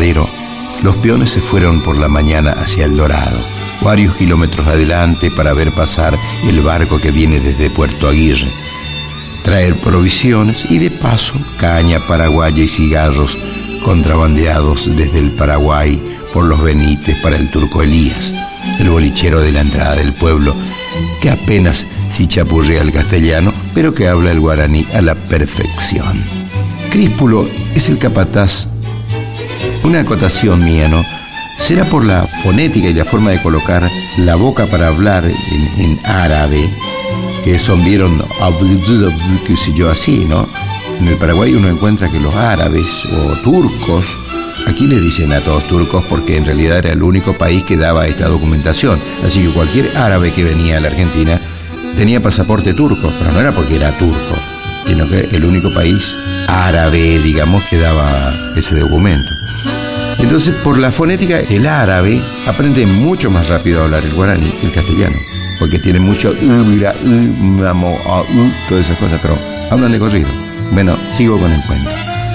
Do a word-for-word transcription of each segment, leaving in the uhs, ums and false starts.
ganadero, los peones se fueron por la mañana hacia El Dorado, varios kilómetros adelante para ver pasar el barco que viene desde Puerto Aguirre, traer provisiones y de paso caña paraguaya y cigarros contrabandeados desde el Paraguay por los Benítez para el turco Elías, el bolichero de la entrada del pueblo, que apenas si chapurrea el castellano, pero que habla el guaraní a la perfección. Críspulo es el capataz. Una acotación mía, ¿no? Será por la fonética y la forma de colocar la boca para hablar en, en árabe, que son, vieron, qué sé yo, así, ¿no? En el Paraguay uno encuentra que los árabes o turcos, aquí le dicen a todos turcos porque en realidad era el único país que daba esta documentación. Así que cualquier árabe que venía a la Argentina tenía pasaporte turco, pero no era porque era turco, sino que el único país árabe, digamos, que daba ese documento. Entonces, por la fonética, el árabe aprende mucho más rápido a hablar el guaraní que el castellano, porque tiene mucho todas esas cosas, pero hablan de corrido. Bueno, sigo con el cuento.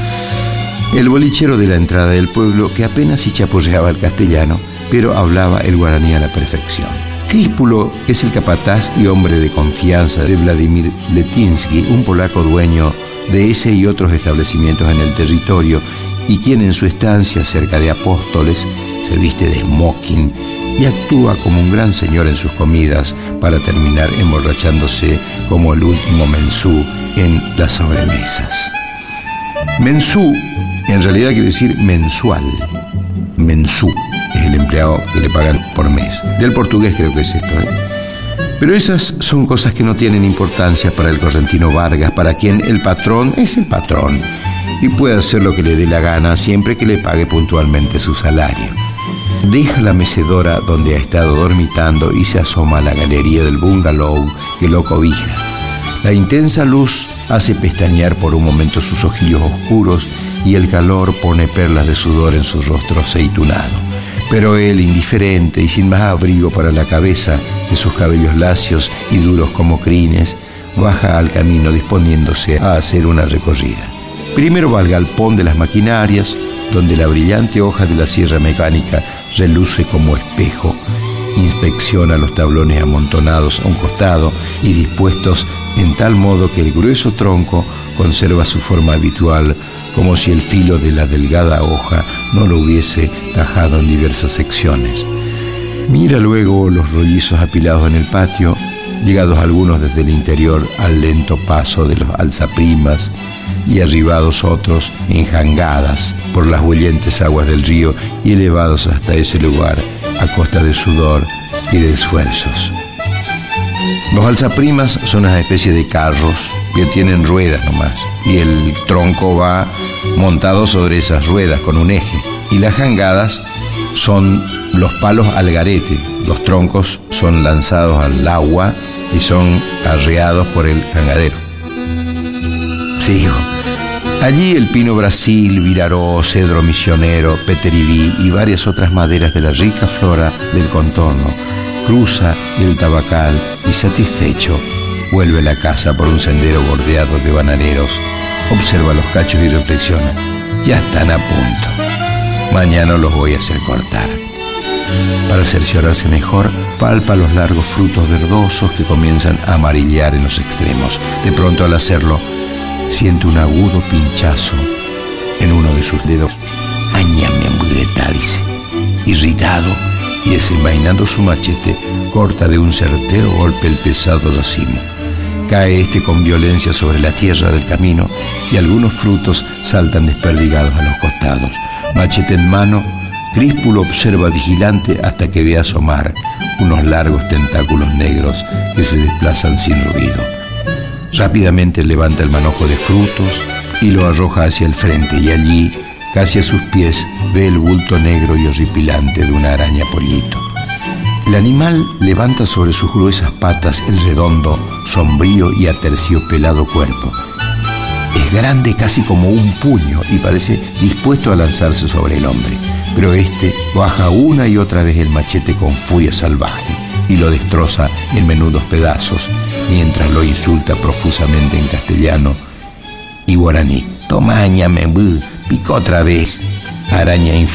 El bolichero de la entrada del pueblo, que apenas si chapurreaba el castellano, pero hablaba el guaraní a la perfección. Críspulo es el capataz y hombre de confianza de Vladimir Letinsky, un polaco dueño de ese y otros establecimientos en el territorio, y quien en su estancia cerca de Apóstoles se viste de smoking y actúa como un gran señor en sus comidas para terminar emborrachándose como el último mensú en las sobremesas. Mensú en realidad quiere decir mensual. Mensú es el empleado que le pagan por mes. Del portugués creo que es esto, ¿eh? Pero esas son cosas que no tienen importancia para el correntino Vargas, para quien el patrón es el patrón y puede hacer lo que le dé la gana siempre que le pague puntualmente su salario. Deja la mecedora donde ha estado dormitando y se asoma a la galería del bungalow que lo cobija. La intensa luz hace pestañear por un momento sus ojillos oscuros y el calor pone perlas de sudor en su rostro aceitunado. Pero él, indiferente y sin más abrigo para la cabeza que sus cabellos lacios y duros como crines, baja al camino disponiéndose a hacer una recorrida. Primero va al galpón de las maquinarias, donde la brillante hoja de la sierra mecánica reluce como espejo. Inspecciona los tablones amontonados a un costado y dispuestos en tal modo que el grueso tronco conserva su forma habitual, como si el filo de la delgada hoja no lo hubiese tajado en diversas secciones. Mira luego los rollizos apilados en el patio, llegados algunos desde el interior al lento paso de los alzaprimas y arribados otros en jangadas por las bullentes aguas del río y elevados hasta ese lugar a costa de sudor y de esfuerzos. Los alzaprimas son una especie de carros que tienen ruedas nomás, y el tronco va montado sobre esas ruedas con un eje. Y las jangadas son los palos al garete, los troncos son lanzados al agua y son arreados por el jangadero. Sigo. Allí el pino Brasil, viraró, cedro misionero, peteribí y varias otras maderas de la rica flora del contorno cruza el tabacal y satisfecho vuelve a la casa por un sendero bordeado de bananeros, observa los cachos y reflexiona: ya están a punto, mañana los voy a hacer cortar. Para cerciorarse mejor, palpa los largos frutos verdosos que comienzan a amarillar en los extremos. De pronto, al hacerlo, siente un agudo pinchazo en uno de sus dedos. Añame ambugreta, dice. Irritado y desenvainando su machete, corta de un certero golpe el pesado racimo. Cae este con violencia sobre la tierra del camino y algunos frutos saltan desperdigados a los costados. Machete en mano, Críspulo observa vigilante hasta que ve asomar unos largos tentáculos negros que se desplazan sin ruido. Rápidamente levanta el manojo de frutos y lo arroja hacia el frente, y allí, casi a sus pies, ve el bulto negro y horripilante de una araña pollito. El animal levanta sobre sus gruesas patas el redondo, sombrío y aterciopelado cuerpo. Es grande casi como un puño y parece dispuesto a lanzarse sobre el hombre, pero este baja una y otra vez el machete con furia salvaje y lo destroza en menudos pedazos, mientras lo insulta profusamente en castellano y guaraní. Tomaña, me pica otra vez, araña infeliz.